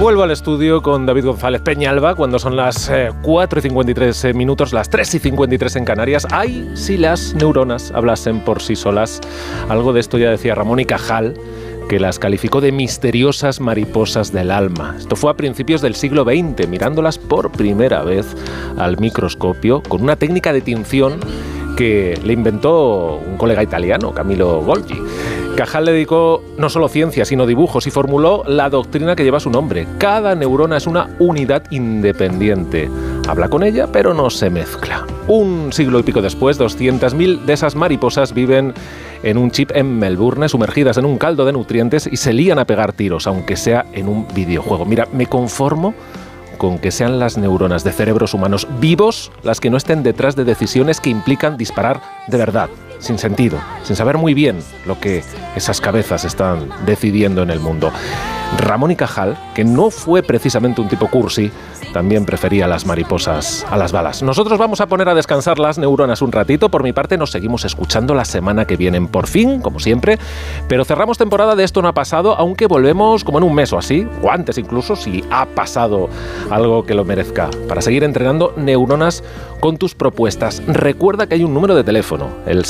Vuelvo al estudio con David González Peñalba cuando son las 4:53 minutos, las 3:53 en Canarias. Ay, si las neuronas hablasen por sí solas. Algo de esto ya decía Ramón y Cajal, que las calificó de misteriosas mariposas del alma. Esto fue a principios del siglo XX, mirándolas por primera vez al microscopio con una técnica de tinción que le inventó un colega italiano, Camillo Golgi. Cajal le dedicó no solo ciencia, sino dibujos y formuló la doctrina que lleva su nombre. Cada neurona es una unidad independiente. Habla con ella, pero no se mezcla. Un siglo y pico después, 200.000 de esas mariposas viven en un chip en Melbourne, sumergidas en un caldo de nutrientes y se lían a pegar tiros, aunque sea en un videojuego. Mira, me conformo con que sean las neuronas de cerebros humanos vivos las que no estén detrás de decisiones que implican disparar de verdad, sin sentido, sin saber muy bien lo que esas cabezas están decidiendo en el mundo. Ramón y Cajal, que no fue precisamente un tipo cursi, también prefería las mariposas a las balas. Nosotros vamos a poner a descansar las neuronas un ratito. Por mi parte, nos seguimos escuchando la semana que viene, por fin, como siempre. Pero cerramos temporada de Esto no ha pasado, aunque volvemos como en un mes o así, o antes incluso, si ha pasado algo que lo merezca, para seguir entrenando neuronas con tus propuestas. Recuerda que hay un número de teléfono, el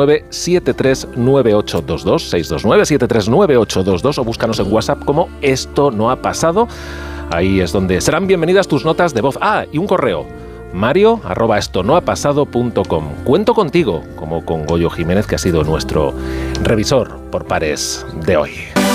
629-739822, 629-739822, o búscanos en WhatsApp como Esto no ha pasado. Ahí es donde serán bienvenidas tus notas de voz. Ah, y un correo, mario@estonohapasado.com. Cuento contigo, como con Goyo Jiménez, que ha sido nuestro revisor por pares de hoy.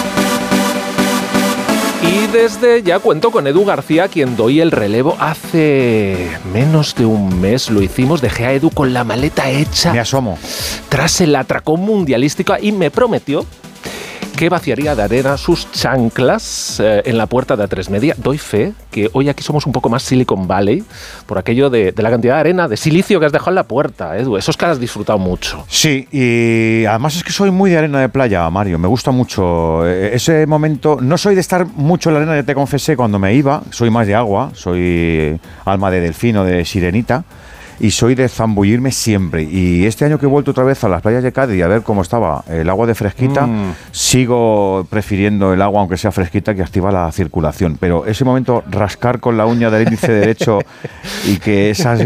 Y desde ya cuento con Edu García, quien doy el relevo. Hace menos de un mes lo hicimos, dejé a Edu con la maleta hecha. Me asomo. Tras el atracón mundialístico, y me prometió que vaciaría de arena sus chanclas en la puerta de A3 Media. Doy fe que hoy aquí somos un poco más Silicon Valley por aquello de la cantidad de arena, de silicio que has dejado en la puerta, Edu. Eso es que has disfrutado mucho. Sí, y además es que soy muy de arena de playa, Mario. Me gusta mucho ese momento. No soy de estar mucho en la arena, ya te confesé cuando me iba. Soy más de agua, soy alma de delfín o de sirenita. Y soy de zambullirme siempre. Y este año que he vuelto otra vez a las playas de Cádiz a ver cómo estaba el agua de fresquita, sigo prefiriendo el agua, aunque sea fresquita, que activa la circulación. Pero ese momento, rascar con la uña del índice derecho y que esas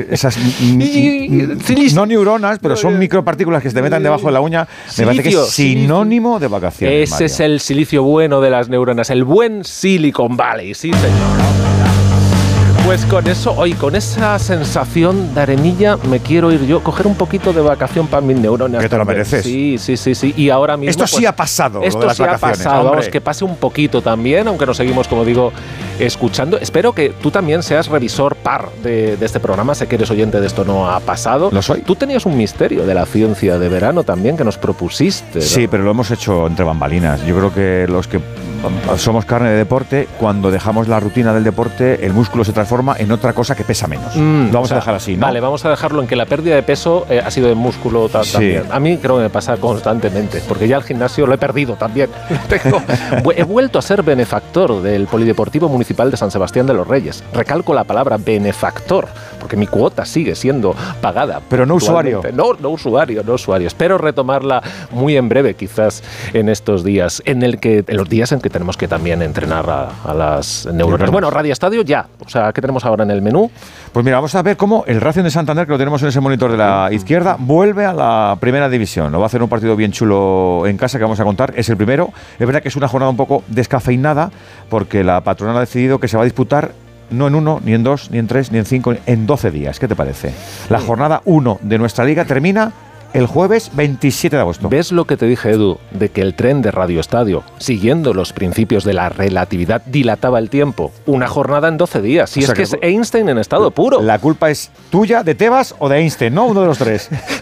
no neuronas, pero son micropartículas que se te metan debajo de la uña, me parece que es sinónimo de vacaciones. Ese Mario. es el silicio bueno de las neuronas, el buen Silicon Valley, sí señor. Pues con eso, hoy con esa sensación de arenilla, me quiero ir yo, coger un poquito de vacación para mis neuronas. ¿Que te lo mereces? Sí. Y ahora mismo... Esto sí ha pasado, esto lo de las sí vacaciones, ha pasado, hombre. vamos, que pase un poquito también, aunque nos seguimos, como digo, escuchando. Espero que tú también seas revisor par de este programa. Sé que eres oyente de Esto no ha pasado. Lo soy. Tú tenías un misterio de la ciencia de verano también que nos propusiste, ¿no? Sí, pero lo hemos hecho entre bambalinas. Yo creo que los que somos carne de deporte, cuando dejamos la rutina del deporte, el músculo se transforma en otra cosa que pesa menos. Lo vamos a dejar así, ¿no? Vale, vamos a dejarlo en que la pérdida de peso ha sido de músculo también. A mí creo que me pasa constantemente, porque ya el gimnasio lo he perdido también. He vuelto a ser benefactor del Polideportivo Municipal de San Sebastián de los Reyes. Recalco la palabra benefactor, porque mi cuota sigue siendo pagada. Pero no usuario. No usuario. Espero retomarla muy en breve, quizás en estos días, en los días en que tenemos que también entrenar a las neuronas. Bueno, Radio Estadio ya. O sea, ¿qué tenemos ahora en el menú? Pues mira, vamos a ver cómo el Racing de Santander, que lo tenemos en ese monitor de la izquierda, vuelve a la primera división. Lo va a hacer un partido bien chulo en casa que vamos a contar. Es el primero. Es verdad que es una jornada un poco descafeinada, porque la patronal ha decidido que se va a disputar no en 1, ni en 2, ni en 3, ni en 5, en 12 días. ¿Qué te parece? La jornada 1 de nuestra liga termina el jueves 27 de agosto. ¿Ves lo que te dije, Edu? De que el tren de Radio Estadio, siguiendo los principios de la relatividad, dilataba el tiempo. Una jornada en 12 días. Si es que es Einstein en estado puro. La culpa es tuya, de Tebas o de Einstein, ¿no? Uno de los tres.